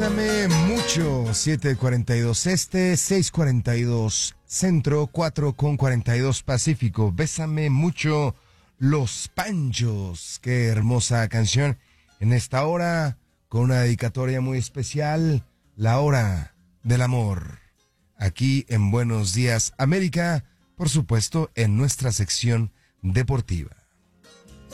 Bésame mucho, 7:42 este, 6:42 centro, 4:42 pacífico. Bésame mucho, Los Panchos. Qué hermosa canción en esta hora, con una dedicatoria muy especial, la hora del amor. Aquí en Buenos Días América, por supuesto, en nuestra sección deportiva.